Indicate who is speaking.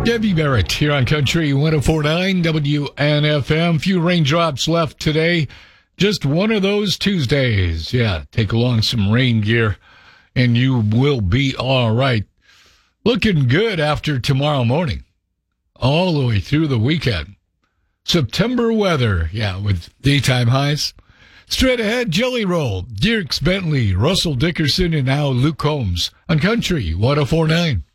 Speaker 1: Debbie Barrett here on Country 104.9 WNFM. Few raindrops left today. Just one of those Tuesdays. Yeah, take along some rain gear and you will be all right. Looking good after tomorrow morning. All the way through the weekend. September weather, yeah, with daytime highs. Straight ahead, Jelly Roll, Dierks Bentley, Russell Dickerson, and now Luke Combs on Country 104.9.